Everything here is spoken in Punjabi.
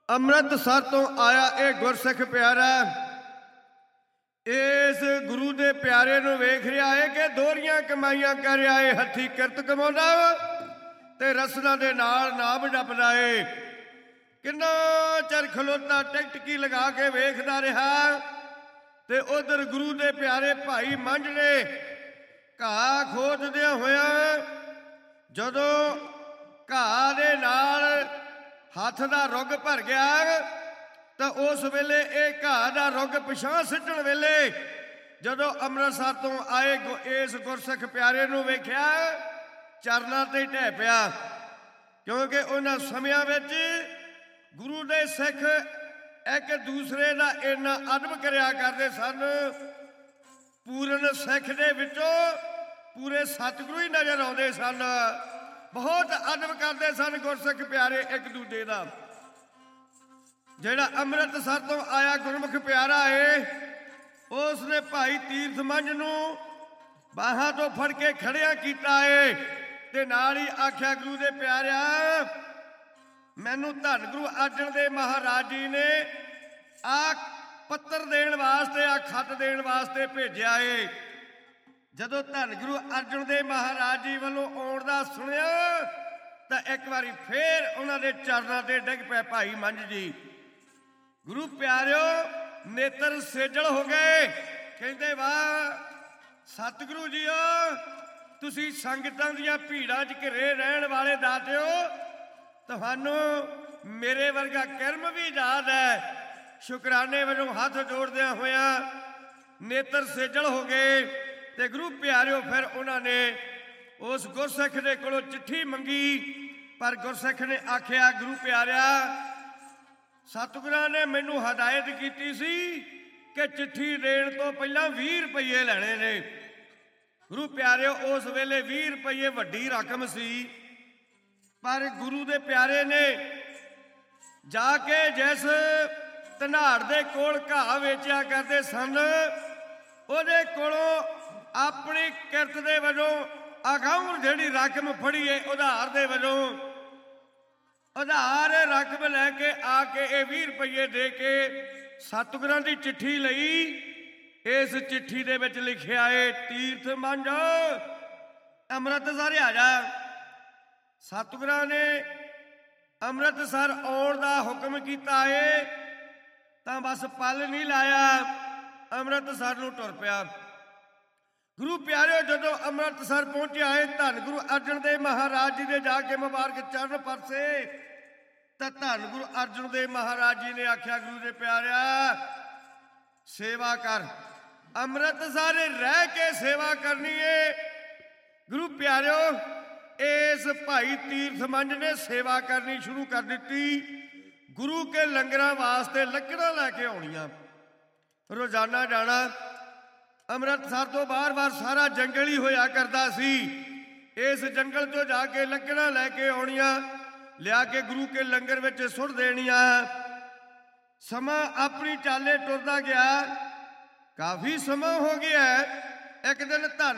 ਅੰਮ੍ਰਿਤਸਰ ਤੋਂ ਆਇਆ ਇਹ ਗੁਰਸਿੱਖ ਪਿਆਰਾ ਇਸ ਗੁਰੂ ਦੇ ਪਿਆਰੇ ਨੂੰ ਵੇਖ ਰਿਹਾ ਏ ਕਿ ਦੋਹਰੀਆਂ ਕਮਾਈਆਂ ਕਰ ਰਿਹਾ ਏ, ਹੱਥੀ ਕਿਰਤ ਕਮਾਉਂਦਾ ਤੇ ਰਸਨਾ ਦੇ ਨਾਲ ਨਾਮ ਜਪਦਾ ਏ। ਕਿੰਨਾ ਚਿਰ ਖਲੋਤਾ ਟਿਕਟਕੀ ਲਗਾ ਕੇ ਵੇਖਦਾ ਰਿਹਾ ਤੇ ਉਧਰ ਗੁਰੂ ਦੇ ਪਿਆਰੇ ਭਾਈ ਮੰਝ ਨੇ ਘਾਹ ਖੋਦਦਿਆਂ ਹੋਇਆਂ ਜਦੋਂ ਘਾਹ ਦੇ ਨਾਲ ਹੱਥ ਦਾ ਰੁੱਗ ਭਰ ਗਿਆ ਤਾਂ ਉਸ ਵੇਲੇ ਇਹ ਘਾਹ ਦਾ ਰੁੱਗ ਪਿਛਾਂਹ ਸਿੱਟਣ ਵੇਲੇ ਜਦੋਂ ਅੰਮ੍ਰਿਤਸਰ ਤੋਂ ਆਏ ਇਸ ਗੁਰਸਿੱਖ ਪਿਆਰੇ ਨੂੰ ਵੇਖਿਆ ਚਰਨਾਂ ਤੇ ਢਹਿ ਪਿਆ, ਕਿਉਂਕਿ ਉਹਨਾਂ ਸਮਿਆਂ ਵਿੱਚ ਗੁਰੂ ਦੇ ਸਿੱਖ ਇੱਕ ਦੂਸਰੇ ਦਾ ਇੰਨਾ ਅਦਬ ਕਰਿਆ ਕਰਦੇ ਸਨ। ਪੂਰਨ ਸਿੱਖ ਦੇ ਵਿੱਚੋਂ ਪੂਰੇ ਸਤਿਗੁਰੂ ਹੀ ਨਜ਼ਰ ਆਉਂਦੇ ਸਨ, ਬਹੁਤ ਅਦਬ ਕਰਦੇ ਸਨ ਗੁਰਸਿੱਖ ਪਿਆਰੇ ਇੱਕ ਦੂਜੇ ਦਾ। ਜਿਹੜਾ ਅੰਮ੍ਰਿਤਸਰ ਤੋਂ ਆਇਆ ਗੁਰਮੁਖ ਪਿਆਰਾ ਏ ਉਸ ਨੇ ਭਾਈ ਤੀਰਥ ਮੰਝ ਨੂੰ ਬਾਹਾਂ ਤੋਂ ਫੜ ਕੇ ਖੜਿਆ ਕੀਤਾ ਏ ਤੇ ਨਾਲ ਹੀ ਆਖਿਆ, ਗੁਰੂ ਦੇ ਪਿਆਰਿਆ ਮੈਨੂੰ ਧੰਨ ਗੁਰੂ ਅਰਜਨ ਦੇਵ ਮਹਾਰਾਜ ਜੀ ਨੇ ਆ ਪੱਤਰ ਦੇਣ ਵਾਸਤੇ, ਆ ਖੱਤ ਦੇਣ ਵਾਸਤੇ ਭੇਜਿਆ ਏ। ਜਦੋਂ ਧੰਨ ਗੁਰੂ ਅਰਜਨ ਦੇਵ ਮਹਾਰਾਜ ਜੀ ਵੱਲੋਂ ਆਉਣ ਦਾ ਸੁਣਿਆ ਤਾਂ ਇੱਕ ਵਾਰੀ ਫੇਰ ਉਹਨਾਂ ਦੇ ਚਰਨਾਂ ਤੇ ਡਿੱਗ ਪਏ ਭਾਈ ਮੰਝ ਜੀ। ਗੁਰੂ ਪਿਆਰਿਓ ਨੇਤਰ ਸੇਜਲ ਹੋ ਗਏ, ਕਹਿੰਦੇ ਵਾਹ ਸਤਿਗੁਰੂ ਜੀਓ, ਤੁਸੀਂ ਸੰਗਤਾਂ ਦੀਆਂ ਭੀੜਾਂ 'ਚ ਘਿਰੇ ਰਹਿਣ ਵਾਲੇ ਦਾਤਿਓ, ਤੁਹਾਨੂੰ ਮੇਰੇ ਵਰਗਾ ਕਰਮ ਵੀ ਯਾਦ ਹੈ। ਸ਼ੁਕਰਾਨੇ ਵਜੋਂ ਹੱਥ ਜੋੜਦਿਆਂ ਹੋਇਆਂ ਨੇਤਰ ਸੇਜਲ ਹੋ ਗਏ ਤੇ ਗੁਰੂ ਪਿਆਰਿਓ ਫਿਰ ਉਹਨਾਂ ਨੇ ਉਸ ਗੁਰਸਿੱਖ ਦੇ ਕੋਲੋਂ ਚਿੱਠੀ ਮੰਗੀ। ਪਰ ਗੁਰਸਿੱਖ ਨੇ ਆਖਿਆ, ਗੁਰੂ ਪਿਆਰਿਆ ਸਤਿਗੁਰਾਂ ਨੇ ਮੈਨੂੰ ਹਦਾਇਤ ਕੀਤੀ ਸੀ ਕਿ ਚਿੱਠੀ ਦੇਣ ਤੋਂ ਪਹਿਲਾਂ 20 ਰੁਪਈਏ ਲੈਣੇ ਨੇ। ਗੁਰੂ ਪਿਆਰਿਓ ਉਸ ਵੇਲੇ 20 ਰੁਪਈਏ ਵੱਡੀ ਰਕਮ ਸੀ, ਪਰ ਗੁਰੂ ਦੇ ਪਿਆਰੇ ਨੇ ਜਾ ਕੇ ਜਿਸ ਧਨਾੜ ਦੇ ਕੋਲ ਘਾਹ ਵੇਚਿਆ ਕਰਦੇ ਸਨ ਉਹਦੇ ਕੋਲੋਂ ਆਪਣੀ ਕਿਰਤ ਦੇ ਵਜੋਂ ਅਗਾਊਂ ਜਿਹੜੀ ਰਕਮ ਫੜੀਏ ਉਧਾਰ ਦੇ ਵਜੋਂ ਉਧਾਰ ਰਕਮ ਲੈ ਕੇ ਆ ਕੇ ਇਹ 20 ਰੁਪਈਏ ਦੇ ਕੇ ਸਤਿਗੁਰਾਂ ਦੀ ਚਿੱਠੀ ਲਈ। ਇਸ ਚਿੱਠੀ ਦੇ ਵਿੱਚ ਲਿਖਿਆ ਏ, ਤੀਰਥ ਮੰਝ ਅੰਮ੍ਰਿਤਸਰ ਆ ਜਾ। ਸਤਿਗੁਰਾਂ ਨੇ ਅੰਮ੍ਰਿਤਸਰ ਆਉਣ ਦਾ ਹੁਕਮ ਕੀਤਾ ਏ ਤਾਂ ਬਸ ਪਲ ਨਹੀਂ ਲਾਇਆ, ਅੰਮ੍ਰਿਤਸਰ ਨੂੰ ਟੁਰ ਪਿਆ। ਗੁਰੂ ਪਿਆਰਿਓ ਜਦੋਂ ਅੰਮ੍ਰਿਤਸਰ ਪਹੁੰਚਿਆ ਏ ਧੰਨ ਗੁਰੂ ਅਰਜਨ ਦੇਵ ਮਹਾਰਾਜ ਜੀ ਦੇ ਜਾ ਕੇ ਮੁਬਾਰਕ ਚਰਨ ਪਰਸੇ ਤਾਂ ਧੰਨ ਗੁਰੂ ਅਰਜਨ ਦੇਵ ਮਹਾਰਾਜ ਜੀ ਨੇ ਆਖਿਆ, ਗੁਰੂ ਦੇ ਪਿਆਰਿਆ ਸੇਵਾ ਕਰ, ਅੰਮ੍ਰਿਤਸਰ ਰਹਿ ਕੇ ਸੇਵਾ ਕਰਨੀ ਏ। ਗੁਰੂ ਪਿਆਰਿਓ ਇਸ ਭਾਈ ਤੀਰਥ ਮੰਝ ਨੇ ਸੇਵਾ ਕਰਨੀ ਸ਼ੁਰੂ ਕਰ ਦਿੱਤੀ। ਗੁਰੂ ਕੇ ਲੰਗਰਾਂ ਵਾਸਤੇ ਲੱਕੜਾਂ ਲੈ ਕੇ ਆਉਣੀਆਂ, ਰੋਜ਼ਾਨਾ ਜਾਣਾ। ਅੰਮ੍ਰਿਤਸਰ ਤੋਂ ਬਾਰ-ਬਾਰ ਸਾਰਾ ਜੰਗਲ ਹੀ ਹੋਇਆ ਕਰਦਾ ਸੀ। ਇਸ ਜੰਗਲ ਤੋਂ ਜਾ ਕੇ ਲੱਕੜਾਂ ਲੈ ਕੇ ਆਉਣੀਆਂ, ਲਿਆ ਕੇ ਗੁਰੂ ਕੇ ਲੰਗਰ ਵਿੱਚ ਸੁੱਟ ਦੇਣੀਆਂ। ਸਮਾਂ ਆਪਣੀ ਚਾਲੇ ਟੁਰਦਾ ਗਿਆ, ਕਾਫੀ ਸਮਾਂ ਹੋ ਗਿਆ। ਇੱਕ ਦਿਨ ਧੰਨ